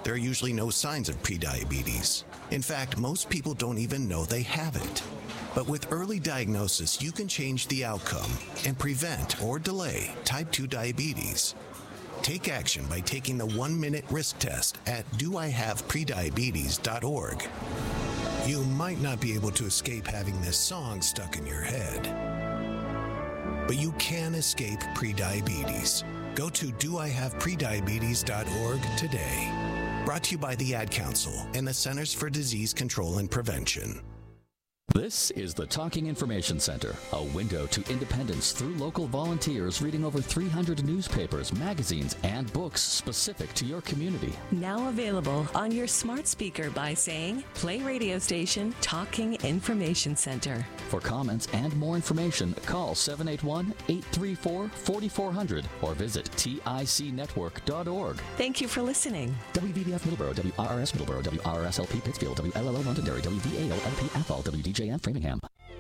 there are usually no signs of prediabetes. In fact, most people don't even know they have it. But with early diagnosis, you can change the outcome and prevent or delay type 2 diabetes. Take action by taking the 1-minute risk test at doihaveprediabetes.org. You might not be able to escape having this song stuck in your head, but you can escape prediabetes. Go to doihaveprediabetes.org today. Brought to you by the Ad Council and the Centers for Disease Control and Prevention. This is the Talking Information Center, a window to independence through local volunteers reading over 300 newspapers, magazines, and books specific to your community. Now available on your smart speaker by saying, play radio station Talking Information Center. For comments and more information, call 781-834-4400 or visit ticnetwork.org. Thank you for listening. WVBF Middleborough, WRRS Middleborough, WRSLP Pittsfield, WLLO Londonderry, WVAO-LP Athol, WDJM Framingham.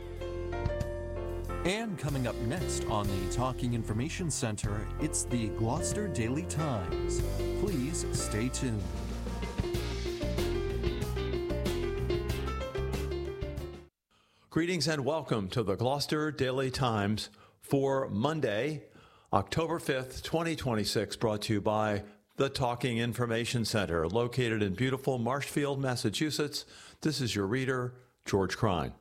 And coming up next on the Talking Information Center, it's the Gloucester Daily Times. Please stay tuned. Greetings and welcome to the Gloucester Daily Times for Monday, October 5th, 2026, brought to you by the Talking Information Center, located in beautiful Marshfield, Massachusetts. This is your reader, George Crine.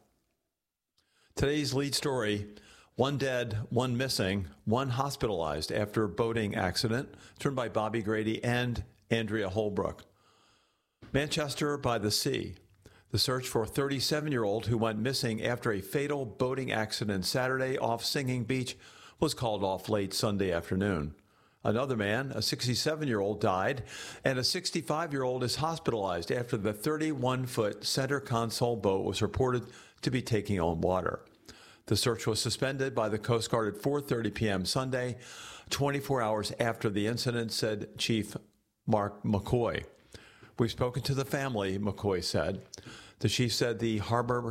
Today's lead story: 1 dead, 1 missing, 1 hospitalized after boating accident. It's written by Bobby Grady and Andrea Holbrook. Manchester by the Sea. The search for a 37-year-old who went missing after a fatal boating accident Saturday off Singing Beach was called off late Sunday afternoon. Another man, a 67-year-old, died, and a 65-year-old is hospitalized after the 31-foot center console boat was reported to be taking on water. The search was suspended by the Coast Guard at 4:30 p.m. Sunday, 24 hours after the incident, said Chief Mark McCoy. We've spoken to the family, McCoy said. The chief said the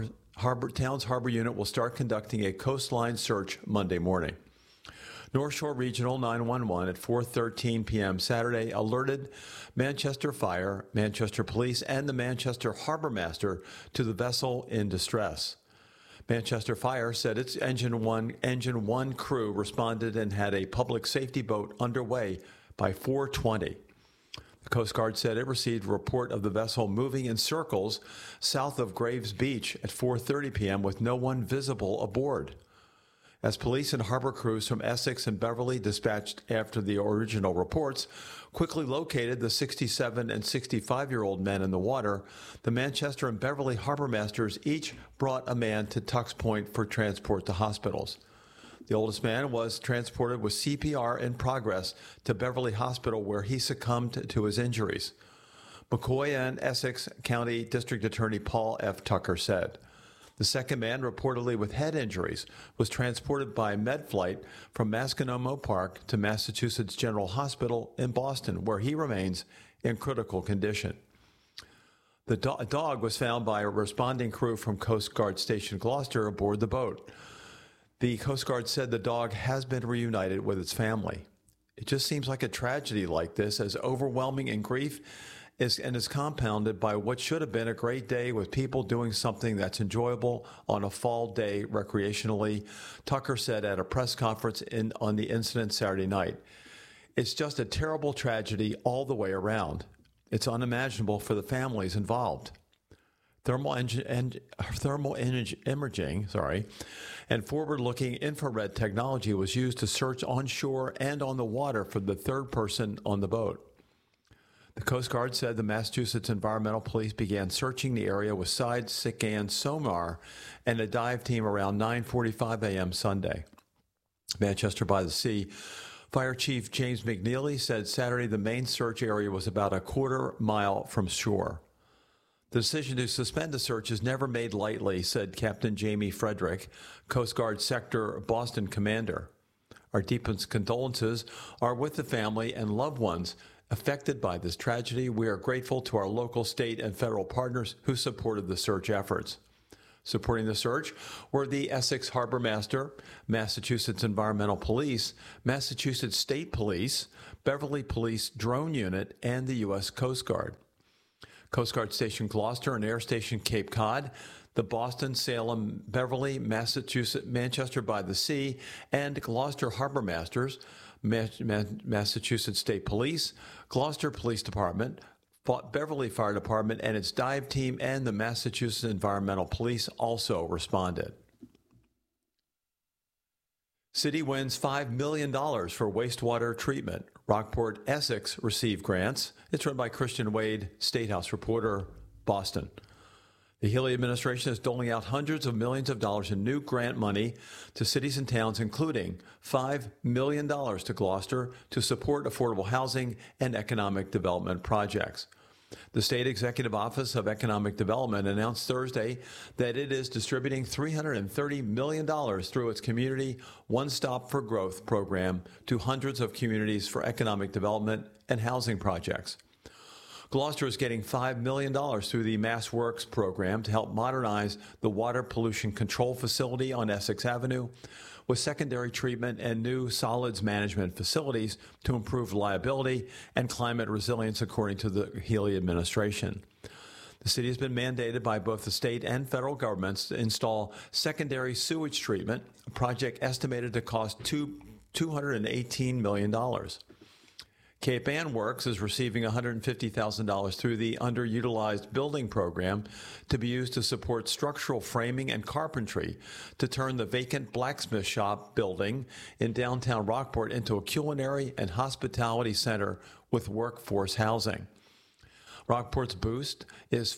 Town's Harbor Unit will start conducting a coastline search Monday morning. North Shore Regional 911 at 4:13 p.m. Saturday alerted Manchester Fire, Manchester Police, and the Manchester Harbor Master to the vessel in distress. Manchester Fire said its Engine 1 crew responded and had a public safety boat underway by 4:20. The Coast Guard said it received a report of the vessel moving in circles south of Graves Beach at 4:30 p.m. with no one visible aboard. As police and harbor crews from Essex and Beverly, dispatched after the original reports, quickly located the 67 and 65-year-old men in the water, the Manchester and Beverly harbor masters each brought a man to Tux Point for transport to hospitals. The oldest man was transported with CPR in progress to Beverly Hospital, where he succumbed to his injuries. McCoy and Essex County District Attorney Paul F. Tucker said. The second man, reportedly with head injuries, was transported by MedFlight from Masconomo Park to Massachusetts General Hospital in Boston, where he remains in critical condition. The dog was found by a responding crew from Coast Guard Station Gloucester aboard the boat. The Coast Guard said the dog has been reunited with its family. It just seems like a tragedy like this, as overwhelming in grief is compounded by what should have been a great day with people doing something that's enjoyable on a fall day recreationally, Tucker said at a press conference on the incident Saturday night. It's just a terrible tragedy all the way around. It's unimaginable for the families involved. Thermal imaging and forward-looking infrared technology was used to search on shore and on the water for the third person on the boat. The Coast Guard said the Massachusetts Environmental Police began searching the area with side-scan sonar and a dive team around 9:45 a.m. Sunday. Manchester by the Sea Fire Chief James McNeely said Saturday the main search area was about a quarter mile from shore. The decision to suspend the search is never made lightly, said Captain Jamie Frederick, Coast Guard Sector Boston Commander. Our deepest condolences are with the family and loved ones affected by this tragedy. We are grateful to our local, state, and federal partners who supported the search efforts. Supporting the search were the Essex Harbor Master, Massachusetts Environmental Police, Massachusetts State Police, Beverly Police Drone Unit, and the U.S. Coast Guard. Coast Guard Station Gloucester and Air Station Cape Cod, the Boston, Salem, Beverly, Massachusetts, Manchester by the Sea, and Gloucester Harbor Masters, Massachusetts State Police, Gloucester Police Department, Beverly Fire Department and its dive team, and the Massachusetts Environmental Police also responded. City wins $5 million for wastewater treatment. Rockport, Essex received grants. It's run by Christian Wade, State House reporter, Boston. The Healy administration is doling out hundreds of millions of dollars in new grant money to cities and towns, including $5 million to Gloucester to support affordable housing and economic development projects. The State Executive Office of Economic Development announced Thursday that it is distributing $330 million through its Community One Stop for Growth program to hundreds of communities for economic development and housing projects. Gloucester is getting $5 million through the Mass Works program to help modernize the water pollution control facility on Essex Avenue with secondary treatment and new solids management facilities to improve reliability and climate resilience, according to the Healy administration. The city has been mandated by both the state and federal governments to install secondary sewage treatment, a project estimated to cost $218 million. Cape Ann Works is receiving $150,000 through the underutilized building program to be used to support structural framing and carpentry to turn the vacant blacksmith shop building in downtown Rockport into a culinary and hospitality center with workforce housing. Rockport's boost is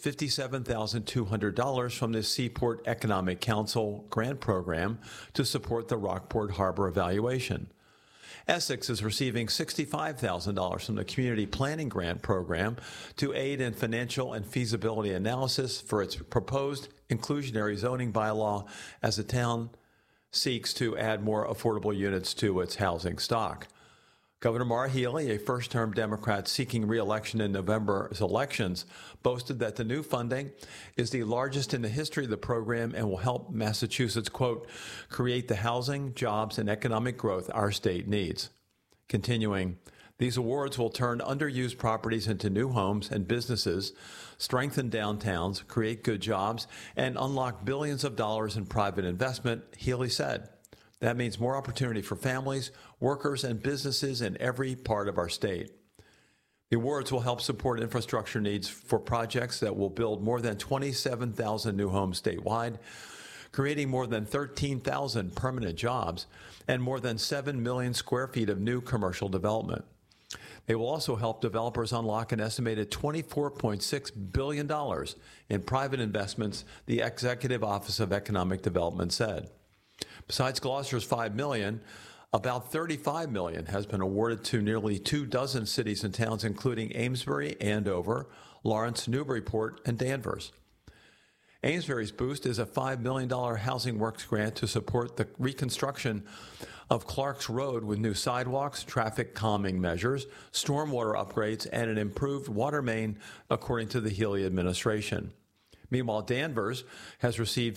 $57,200 from the Seaport Economic Council grant program to support the Rockport Harbor evaluation. Essex is receiving $65,000 from the Community Planning Grant Program to aid in financial and feasibility analysis for its proposed inclusionary zoning bylaw as the town seeks to add more affordable units to its housing stock. Governor Maura Healey, a first-term Democrat seeking re-election in November's elections, boasted that the new funding is the largest in the history of the program and will help Massachusetts, quote, create the housing, jobs, and economic growth our state needs. Continuing, these awards will turn underused properties into new homes and businesses, strengthen downtowns, create good jobs, and unlock billions of dollars in private investment, Healey said. That means more opportunity for families, workers, and businesses in every part of our state. The awards will help support infrastructure needs for projects that will build more than 27,000 new homes statewide, creating more than 13,000 permanent jobs, and more than 7 million square feet of new commercial development. They will also help developers unlock an estimated $24.6 billion in private investments, the Executive Office of Economic Development said. Besides Gloucester's $5 million, about $35 million has been awarded to nearly 24 cities and towns, including Amesbury, Andover, Lawrence, Newburyport, and Danvers. Amesbury's boost is a $5 million Housing Works grant to support the reconstruction of Clark's Road with new sidewalks, traffic calming measures, stormwater upgrades, and an improved water main, according to the Healey administration. Meanwhile, Danvers has received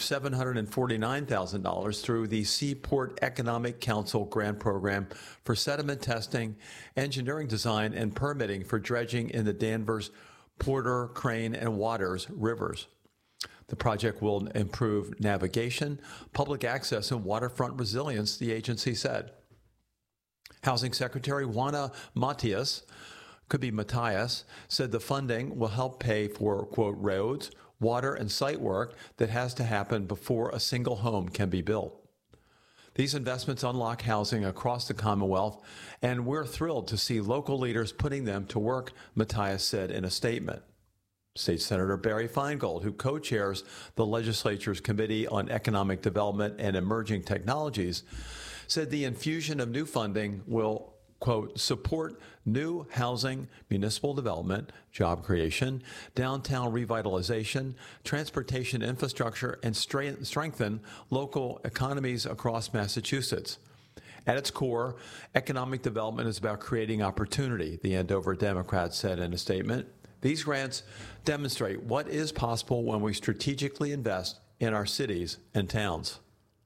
$749,000 through the Seaport Economic Council grant program for sediment testing, engineering design, and permitting for dredging in the Danvers, Porter, Crane, and Waters rivers. The project will improve navigation, public access, and waterfront resilience, the agency said. Housing Secretary Juana Matias, could be Matthias, said the funding will help pay for, quote, roads, water, and site work that has to happen before a single home can be built. These investments unlock housing across the Commonwealth, and we're thrilled to see local leaders putting them to work, Matthias said in a statement. State Senator Barry Feingold, who co-chairs the legislature's Committee on Economic Development and Emerging Technologies, said the infusion of new funding will, quote, support new housing, municipal development, job creation, downtown revitalization, transportation infrastructure, and strengthen local economies across Massachusetts. At its core, economic development is about creating opportunity, the Andover Democrats said in a statement. These grants demonstrate what is possible when we strategically invest in our cities and towns.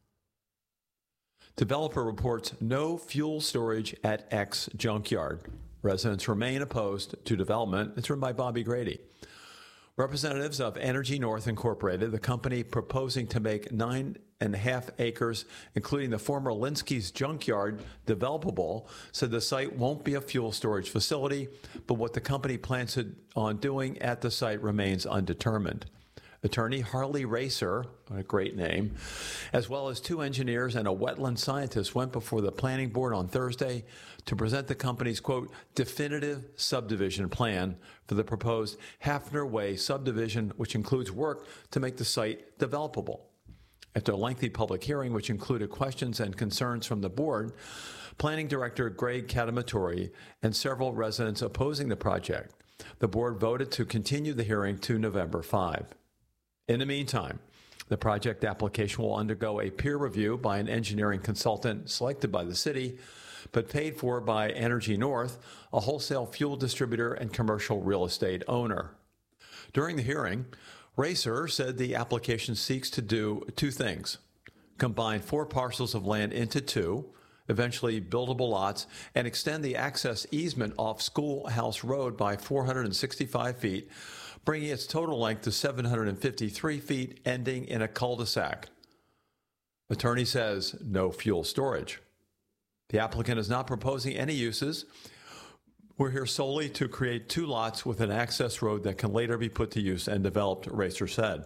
Developer reports no fuel storage at X junkyard. Residents remain opposed to development. It's written by Bobby Grady. Representatives of Energy North Incorporated, the company proposing to make 9.5 acres, including the former Linsky's junkyard, developable, said the site won't be a fuel storage facility, but what the company plans on doing at the site remains undetermined. Attorney Harley Racer, a great name, as well as 2 engineers and a wetland scientist went before the planning board on Thursday to present the company's, quote, definitive subdivision plan for the proposed Hafner Way subdivision, which includes work to make the site developable. After a lengthy public hearing, which included questions and concerns from the board, Planning Director Greg Catamatori and several residents opposing the project, the board voted to continue the hearing to November 5. In the meantime, the project application will undergo a peer review by an engineering consultant selected by the city, but paid for by Energy North, a wholesale fuel distributor and commercial real estate owner. During the hearing, Racer said the application seeks to do 2 things: combine 4 parcels of land into 2, eventually buildable lots, and extend the access easement off Schoolhouse Road by 465 feet, bringing its total length to 753 feet, ending in a cul-de-sac. Attorney says no fuel storage. The applicant is not proposing any uses. We're here solely to create 2 lots with an access road that can later be put to use and developed, Racer said.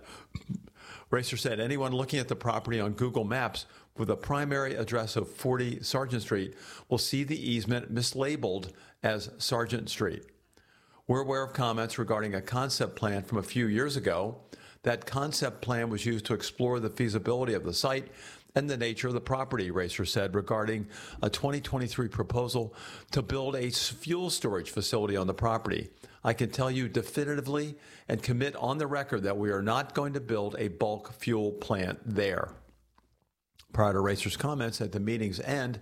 Racer said anyone looking at the property on Google Maps with a primary address of 40 Sargent Street will see the easement mislabeled as Sargent Street. We're aware of comments regarding a concept plan from a few years ago. That concept plan was used to explore the feasibility of the site and the nature of the property, Racer said, regarding a 2023 proposal to build a fuel storage facility on the property. I can tell you definitively and commit on the record that we are not going to build a bulk fuel plant there. Prior to Racer's comments at the meeting's end,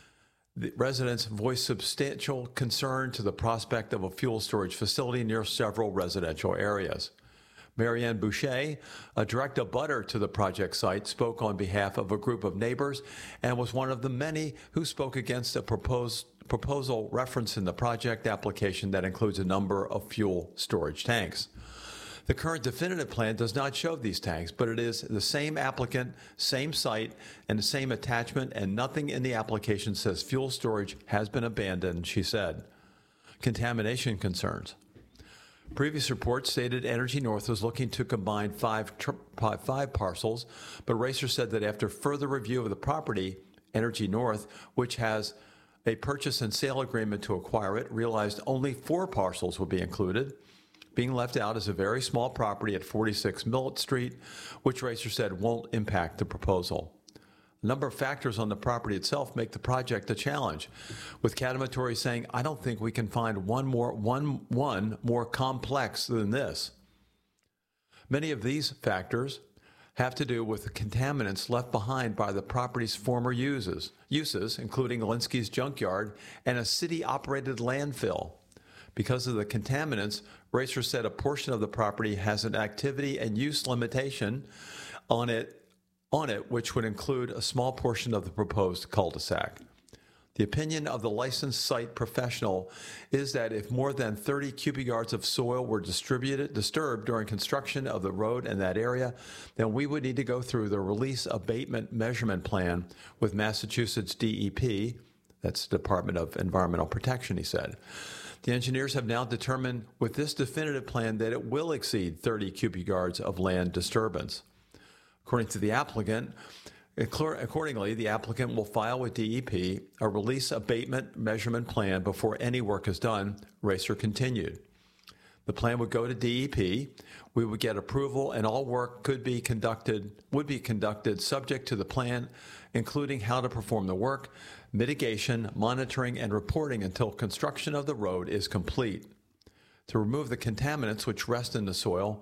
the residents voiced substantial concern to the prospect of a fuel storage facility near several residential areas. Marianne Boucher, a direct abutter to the project site, spoke on behalf of a group of neighbors and was one of the many who spoke against a proposal referenced in the project application that includes a number of fuel storage tanks. The current definitive plan does not show these tanks, but it is the same applicant, same site, and the same attachment, and nothing in the application says fuel storage has been abandoned, she said. Contamination concerns. Previous reports stated Energy North was looking to combine 5 parcels, but Racer said that after further review of the property, Energy North, which has a purchase and sale agreement to acquire it, realized only 4 parcels would be included. Being left out is a very small property at 46 Millet Street, which Racer said won't impact the proposal. A number of factors on the property itself make the project a challenge, with Catamatori saying, I don't think we can find one more complex than this. Many of these factors have to do with the contaminants left behind by the property's former uses, including Linsky's junkyard and a city-operated landfill. Because of the contaminants, Racer said a portion of the property has an activity and use limitation on it, which would include a small portion of the proposed cul-de-sac. The opinion of the licensed site professional is that if more than 30 cubic yards of soil were disturbed during construction of the road in that area, then we would need to go through the release abatement measurement plan with Massachusetts DEP, that's the Department of Environmental Protection, he said. The engineers have now determined with this definitive plan that it will exceed 30 cubic yards of land disturbance. According to the applicant, accordingly, the applicant will file with DEP a release abatement measurement plan before any work is done, Racer continued. The plan would go to DEP, we would get approval, and all work would be conducted subject to the plan, including how to perform the work, mitigation, monitoring, and reporting until construction of the road is complete. To remove the contaminants which rest in the soil,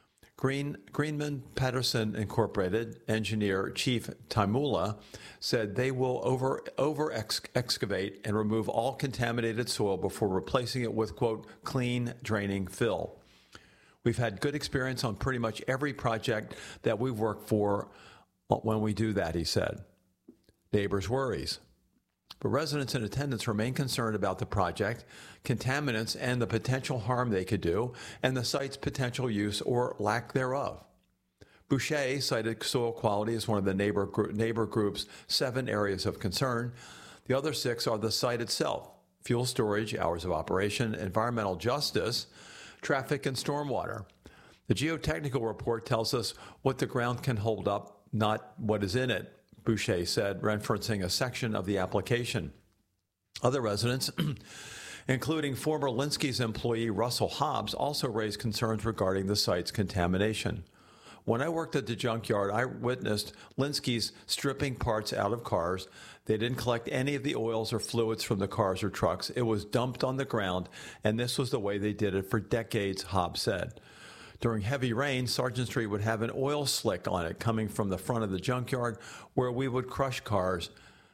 Greenman Patterson Incorporated engineer Chief Taimula said they will over-excavate and remove all contaminated soil before replacing it with, quote, clean draining fill. We've had good experience on pretty much every project that we've worked for when we do that, he said. Neighbors' worries. But residents in attendance remain concerned about the project, contaminants, and the potential harm they could do, and the site's potential use or lack thereof. Boucher cited soil quality as one of the neighbor group's 7 areas of concern. The other 6 are the site itself: fuel storage, hours of operation, environmental justice, traffic, and stormwater. The geotechnical report tells us what the ground can hold up, not what is in it, Boucher said, referencing a section of the application. Other residents, including former Linsky's employee Russell Hobbs, also raised concerns regarding the site's contamination. When I worked at the junkyard, I witnessed Linsky's stripping parts out of cars. They didn't collect any of the oils or fluids from the cars or trucks. It was dumped on the ground, and this was the way they did it for decades, Hobbs said. During heavy rain, Sargent Street would have an oil slick on it coming from the front of the junkyard where we would crush cars.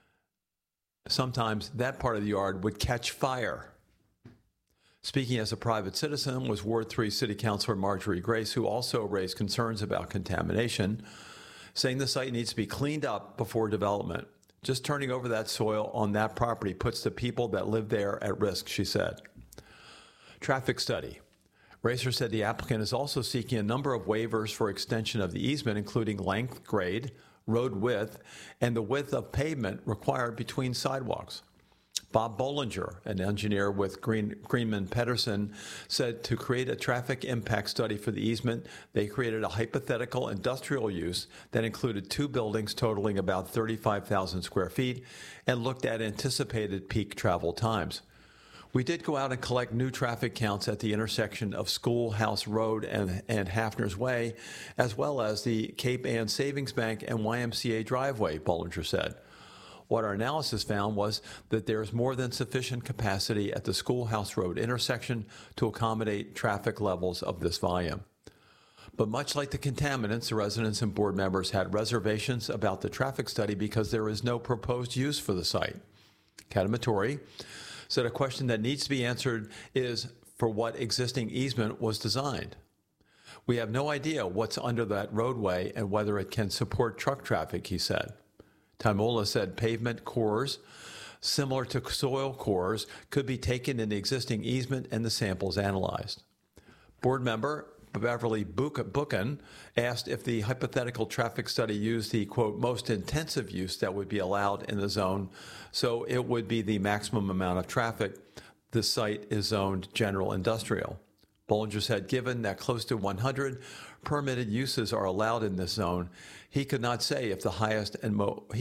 Sometimes that part of the yard would catch fire. Speaking as a private citizen was Ward 3 City Councilor Marjorie Grace, who also raised concerns about contamination, saying the site needs to be cleaned up before development. Just turning over that soil on that property puts the people that live there at risk, she said. Traffic study. Racer said the applicant is also seeking a number of waivers for extension of the easement, including length, grade, road width, and the width of pavement required between sidewalks. Bob Bollinger, an engineer with Greenman Pedersen, said to create a traffic impact study for the easement, they created a hypothetical industrial use that included 2 buildings totaling about 35,000 square feet and looked at anticipated peak travel times. We did go out and collect new traffic counts at the intersection of Schoolhouse Road and Hafner's Way, as well as the Cape Ann Savings Bank and YMCA driveway, Bollinger said. What our analysis found was that there is more than sufficient capacity at the Schoolhouse Road intersection to accommodate traffic levels of this volume. But much like the contaminants, the residents and board members had reservations about the traffic study because there is no proposed use for the site. Kadamatori said a question that needs to be answered is for what existing easement was designed. We have no idea what's under that roadway and whether it can support truck traffic, he said. Taimola said pavement cores, similar to soil cores, could be taken in the existing easement and the samples analyzed. Board member Beverly Buchan asked if the hypothetical traffic study used the, quote, most intensive use that would be allowed in the zone, so it would be the maximum amount of traffic. The site is zoned general industrial. Bollinger said given that close to 100 permitted uses are allowed in this zone, he could not say if the highest and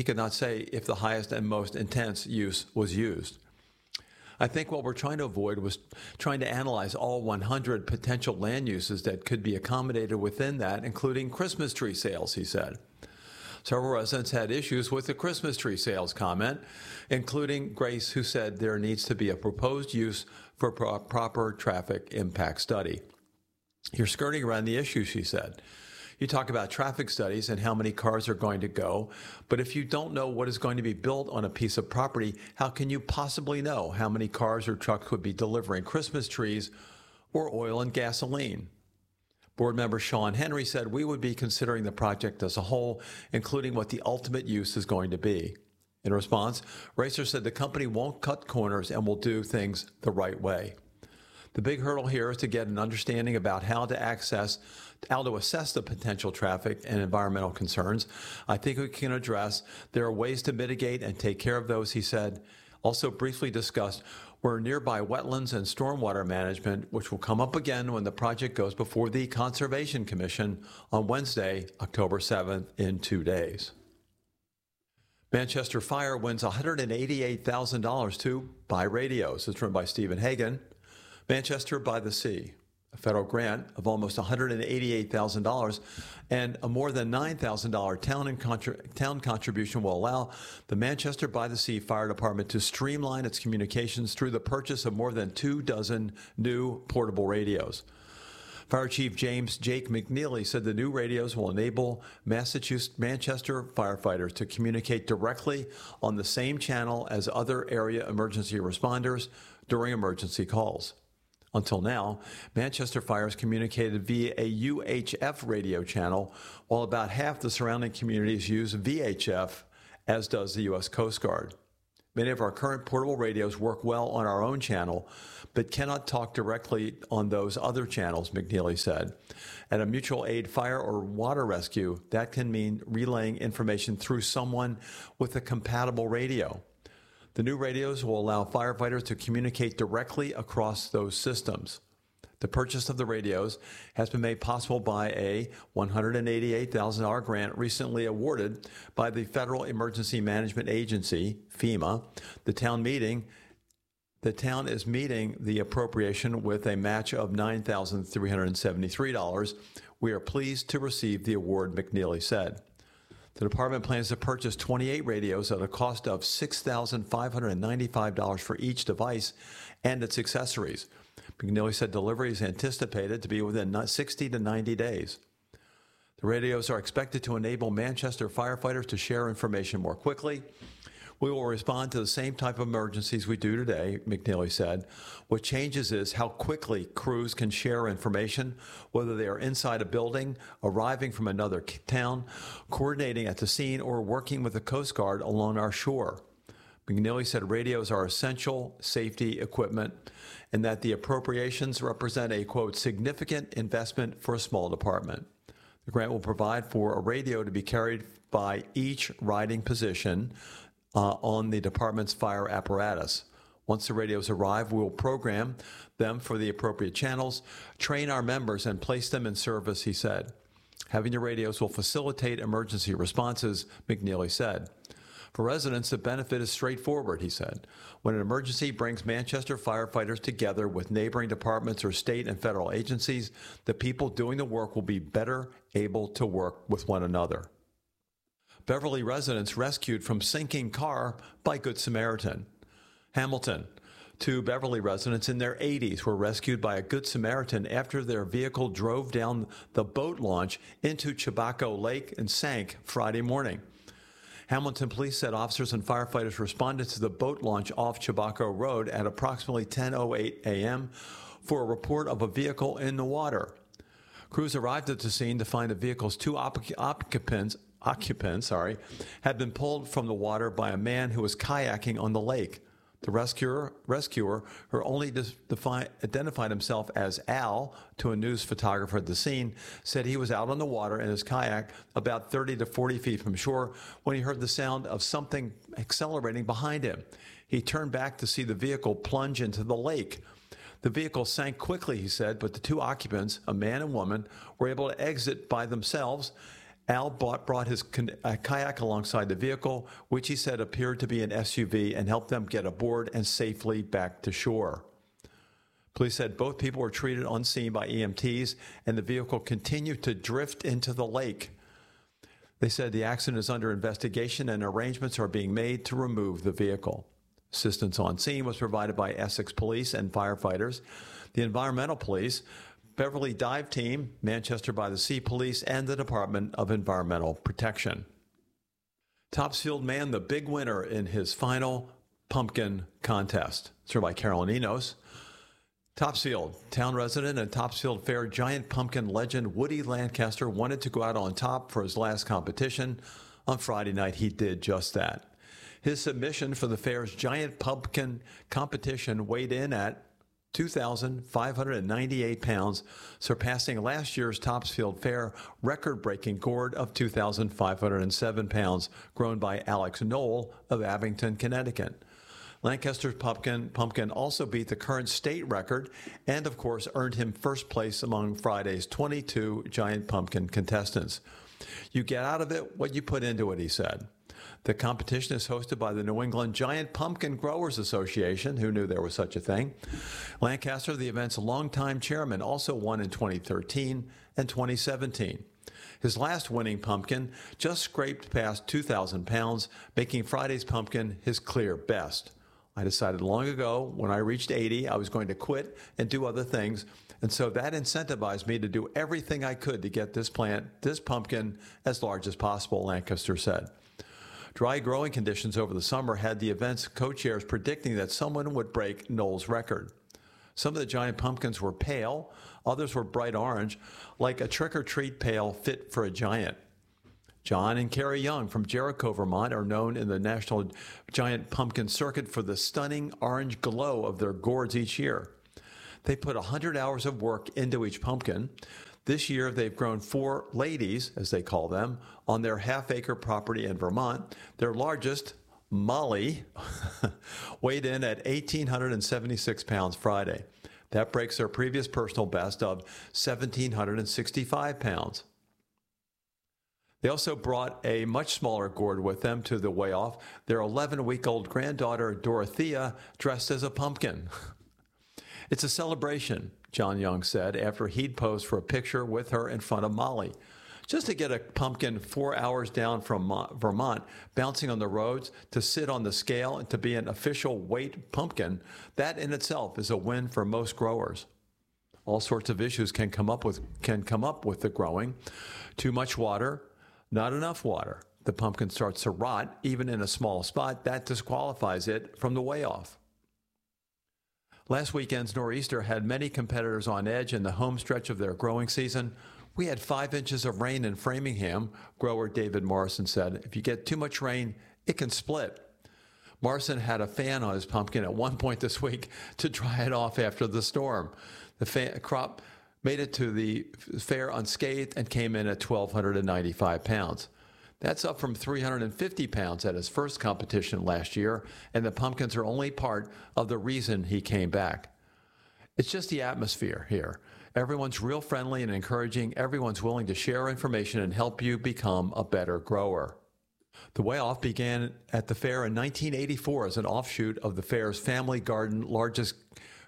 most intense use was used. I think what we're trying to avoid was trying to analyze all 100 potential land uses that could be accommodated within that, including Christmas tree sales, he said. Several residents had issues with the Christmas tree sales comment, including Grace, who said there needs to be a proposed use for proper traffic impact study. You're skirting around the issue, she said. You talk about traffic studies and how many cars are going to go, but if you don't know what is going to be built on a piece of property, how can you possibly know how many cars or trucks would be delivering Christmas trees or oil and gasoline? Board member Sean Henry said we would be considering the project as a whole, including what the ultimate use is going to be. In response, Racer said the company won't cut corners and will do things the right way. The big hurdle here is to get an understanding about how to assess the potential traffic and environmental concerns. I think we can address. There are ways to mitigate and take care of those, he said. Also briefly discussed were nearby wetlands and stormwater management, which will come up again when the project goes before the Conservation Commission on Wednesday, October 7th, in 2 days. Manchester Fire wins $188,000 to buy radios. It's written by Stephen Hagan. Manchester by the Sea, a federal grant of almost $188,000 and a more than $9,000 town contribution will allow the Manchester by the Sea Fire Department to streamline its communications through the purchase of more than 24 new portable radios. Fire Chief Jake McNeely said the new radios will enable Manchester firefighters to communicate directly on the same channel as other area emergency responders during emergency calls. Until now, Manchester Fire has communicated via a UHF radio channel, while about half the surrounding communities use VHF, as does the U.S. Coast Guard. Many of our current portable radios work well on our own channel, but cannot talk directly on those other channels, McNeely said. At a mutual aid fire or water rescue, that can mean relaying information through someone with a compatible radio. The new radios will allow firefighters to communicate directly across those systems. The purchase of the radios has been made possible by a $188,000 grant recently awarded by the Federal Emergency Management Agency, FEMA. The town is meeting the appropriation with a match of $9,373. We are pleased to receive the award, McNeely said. The department plans to purchase 28 radios at a cost of $6,595 for each device and its accessories. McNeely said delivery is anticipated to be within 60 to 90 days. The radios are expected to enable Manchester firefighters to share information more quickly. We will respond to the same type of emergencies we do today, McNeely said. What changes is how quickly crews can share information, whether they are inside a building, arriving from another town, coordinating at the scene, or working with the Coast Guard along our shore. McNeely said radios are essential safety equipment and that the appropriations represent a, quote, significant investment for a small department. The grant will provide for a radio to be carried by each riding position on the department's fire apparatus. Once the radios arrive, we will program them for the appropriate channels, train our members, and place them in service, he said. Having the radios will facilitate emergency responses, McNeely said. For residents, the benefit is straightforward, he said. When an emergency brings Manchester firefighters together with neighboring departments or state and federal agencies, the people doing the work will be better able to work with one another. Beverly residents rescued from sinking car by Good Samaritan. Hamilton. 2 Beverly residents in their 80s were rescued by a Good Samaritan after their vehicle drove down the boat launch into Chabaco Lake and sank Friday morning. Hamilton police said officers and firefighters responded to the boat launch off Chabaco Road at approximately 10:08 a.m. for a report of a vehicle in the water. Crews arrived at the scene to find the vehicle's 2 occupants had been pulled from the water by a man who was kayaking on the lake. The rescuer, who only identified himself as Al to a news photographer at the scene, said he was out on the water in his kayak about 30 to 40 feet from shore when he heard the sound of something accelerating behind him. He turned back to see the vehicle plunge into the lake. The vehicle sank quickly, he said, but the 2 occupants, a man and woman, were able to exit by themselves. Al brought his kayak alongside the vehicle, which he said appeared to be an SUV, and helped them get aboard and safely back to shore. Police said both people were treated on scene by EMTs, and the vehicle continued to drift into the lake. They said the accident is under investigation and arrangements are being made to remove the vehicle. Assistance on scene was provided by Essex Police and firefighters, the Environmental Police, Beverly Dive Team, Manchester by the Sea Police, and the Department of Environmental Protection. Topsfield man the big winner in his final pumpkin contest. Served by Carolyn Enos. Topsfield, town resident and Topsfield Fair giant pumpkin legend Woody Lancaster wanted to go out on top for his last competition. On Friday night, he did just that. His submission for the fair's giant pumpkin competition weighed in at 2,598 pounds, surpassing last year's Topsfield Fair record-breaking gourd of 2,507 pounds, grown by Alex Knoll of Abington, Connecticut. Lancaster's pumpkin also beat the current state record and, of course, earned him first place among Friday's 22 giant pumpkin contestants. You get out of it what you put into it, he said. The competition is hosted by the New England Giant Pumpkin Growers Association. Who knew there was such a thing? Lancaster, the event's longtime chairman, also won in 2013 and 2017. His last winning pumpkin just scraped past 2,000 pounds, making Friday's pumpkin his clear best. I decided long ago when I reached 80 I was going to quit and do other things, and so that incentivized me to do everything I could to get this pumpkin, as large as possible, Lancaster said. Dry growing conditions over the summer had the event's co-chairs predicting that someone would break Knoll's record. Some of the giant pumpkins were pale, others were bright orange, like a trick-or-treat pail fit for a giant. John and Carrie Young from Jericho, Vermont, are known in the National Giant Pumpkin Circuit for the stunning orange glow of their gourds each year. They put 100 hours of work into each pumpkin. This year, they've grown 4 ladies, as they call them, on their half-acre property in Vermont. Their largest, Molly, weighed in at 1,876 pounds Friday. That breaks their previous personal best of 1,765 pounds. They also brought a much smaller gourd with them to the weigh-off, their 11-week-old granddaughter, Dorothea, dressed as a pumpkin. It's a celebration, John Young said after he'd posed for a picture with her in front of Molly. Just to get a pumpkin 4 hours down from Vermont, bouncing on the roads, to sit on the scale and to be an official weight pumpkin, that in itself is a win for most growers. All sorts of issues can come up with the growing. Too much water, not enough water. The pumpkin starts to rot, even in a small spot. That disqualifies it from the weigh-off. Last weekend's nor'easter had many competitors on edge in the home stretch of their growing season. We had 5 inches of rain in Framingham, grower David Morrison said. If you get too much rain, it can split. Morrison had a fan on his pumpkin at one point this week to dry it off after the storm. The crop made it to the fair unscathed and came in at 1,295 pounds. That's up from 350 pounds at his first competition last year, and the pumpkins are only part of the reason he came back. It's just the atmosphere here. Everyone's real friendly and encouraging. Everyone's willing to share information and help you become a better grower. The weigh-off began at the fair in 1984 as an offshoot of the fair's Family Garden largest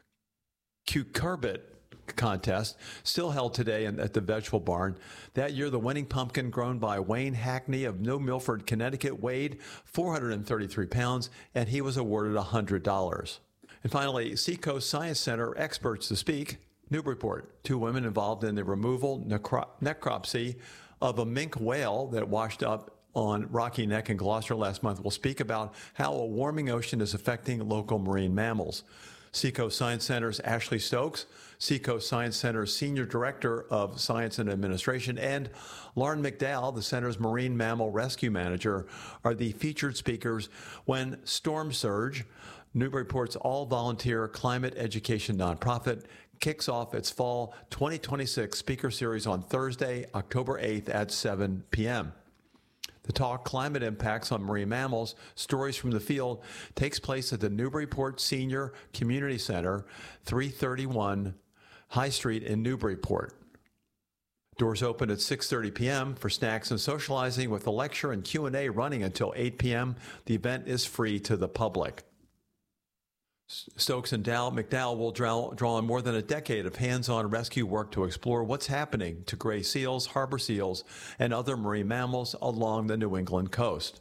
cucurbit contest, still held today at the Vegetable Barn. That year, the winning pumpkin, grown by Wayne Hackney of New Milford, Connecticut, weighed 433 pounds, and he was awarded $100. And finally, Seacoast Science Center experts to speak. Newburyport, 2 women involved in the removal, necropsy of a minke whale that washed up on Rocky Neck in Gloucester last month, will speak about how a warming ocean is affecting local marine mammals. Seacoast Science Center's Ashley Stokes, Seacoast Science Center's Senior Director of Science and Administration, and Lauren McDowell, the center's Marine Mammal Rescue Manager, are the featured speakers when Storm Surge, Newburyport's all-volunteer climate education nonprofit, kicks off its fall 2026 speaker series on Thursday, October 8th at 7 p.m. The talk, Climate Impacts on Marine Mammals, Stories from the Field, takes place at the Newburyport Senior Community Center, 331 High Street in Newburyport. Doors open at 6:30 p.m. for snacks and socializing, with a lecture and Q&A running until 8 p.m. The event is free to the public. Stokes and McDowell will draw on more than a decade of hands-on rescue work to explore what's happening to gray seals, harbor seals, and other marine mammals along the New England coast.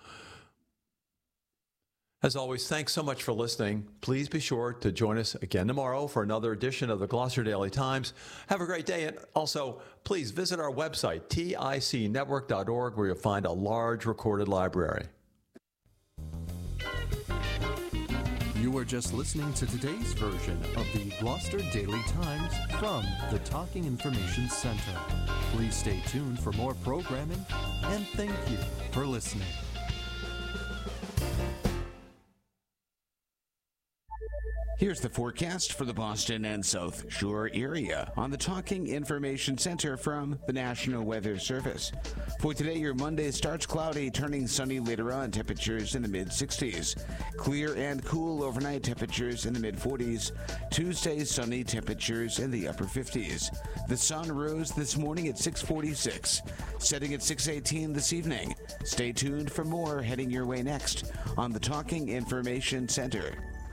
As always, thanks so much for listening. Please be sure to join us again tomorrow for another edition of the Gloucester Daily Times. Have a great day, and also please visit our website, ticnetwork.org, where you'll find a large recorded library. You were just listening to today's version of the Gloucester Daily Times from the Talking Information Center. Please stay tuned for more programming, and thank you for listening. Here's the forecast for the Boston and South Shore area on the Talking Information Center from the National Weather Service. For today, your Monday starts cloudy, turning sunny later on, temperatures in the mid-60s. Clear and cool overnight, temperatures in the mid-40s. Tuesday, sunny, temperatures in the upper 50s. The sun rose this morning at 6:46, setting at 6:18 this evening. Stay tuned for more heading your way next on the Talking Information Center.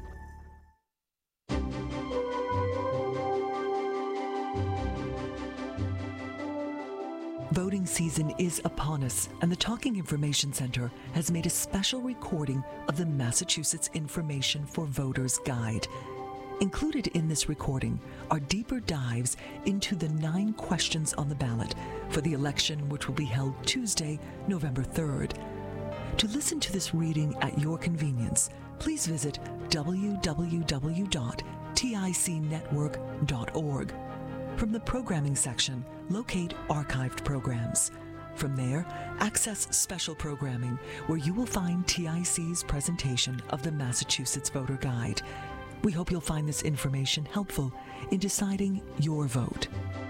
Voting season is upon us, and the Talking Information Center has made a special recording of the Massachusetts Information for Voters Guide. Included in this recording are deeper dives into the 9 questions on the ballot for the election, which will be held Tuesday, November 3rd. To listen to this reading at your convenience, please visit www.ticnetwork.org. From the programming section, locate archived programs. From there, access special programming where you will find TIC's presentation of the Massachusetts Voter Guide. We hope you'll find this information helpful in deciding your vote.